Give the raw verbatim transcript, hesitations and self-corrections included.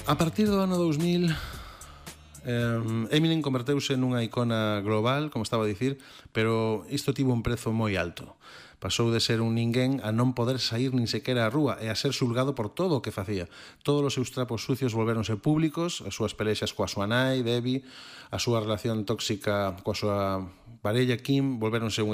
A partir do ano dous mil, eh, Eminem converteuse nunha icona global, como estaba a dicir, pero isto tivo un prezo moi alto. Pasou de ser un ninguén a non poder sair nin sequera á rúa e a ser xulgado por todo o que facía. Todos os seus trapos sucios volveronse públicos, as súas pelexas coa súa nai, Debbie, a súa relación tóxica coa súa parella Kim volveronse un